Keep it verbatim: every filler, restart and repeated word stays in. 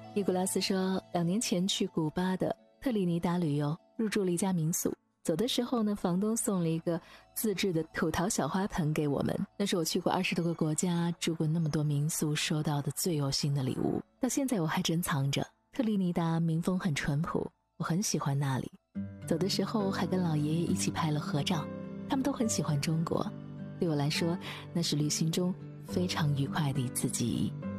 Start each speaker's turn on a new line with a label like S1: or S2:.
S1: 尼古拉斯说，两年前去古巴的特立尼达旅游，入住了一家民宿。走的时候呢，房东送了一个自制的土陶小花盆给我们，那是我去过二十多个国家，住过那么多民宿收到的最有心的礼物，到现在我还珍藏着。特立尼达民风很淳朴，我很喜欢那里。走的时候还跟老爷爷一起拍了合照，他们都很喜欢中国，对我来说，那是旅行中非常愉快的一次记忆。